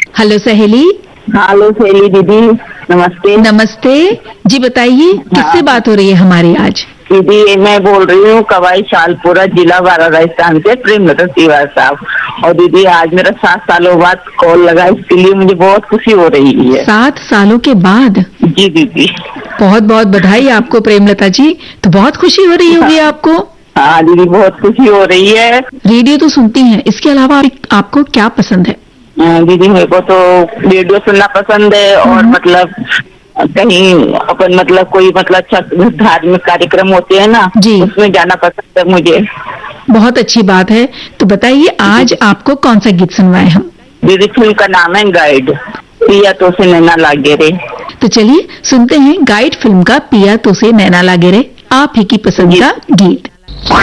Hello सहेली। Hello सहेली दीदी, नमस्ते। नमस्ते जी, बताइए किससे बात हो रही है हमारी आज? दीदी मैं बोल रही हूँ कवाई शालपुरा, जिला बारा, राजस्थान से प्रेमलता तिवारी साहब। और दीदी आज मेरा 7 सालों बाद कॉल लगा, इसके लिए मुझे बहुत खुशी हो रही है। 7 सालों के बाद? जी दीदी। बहुत बहुत बधाई आपको प्रेमलता जी। तो बहुत खुशी हो रही होगी आपको? हाँ दीदी, बहुत खुशी हो रही है। रेडियो तो सुनती हैं, इसके अलावा आपको क्या पसंद है? दीदी मेरे को तो रेडियो सुनना पसंद है, और मतलब कहीं अपन मतलब कोई मतलब अच्छा धार्मिक कार्यक्रम होते हैं ना जी, उसमें जाना पसंद है मुझे। बहुत अच्छी बात है। तो बताइए आज आपको कौन सा गीत सुनवाए हम? दीदी फिल्म का नाम है गाइड, पिया तो से नैना लागे रे। तो चलिए सुनते हैं गाइड फिल्म का पिया तो से नैना लागे रे, आप ही की पसंद का गीत।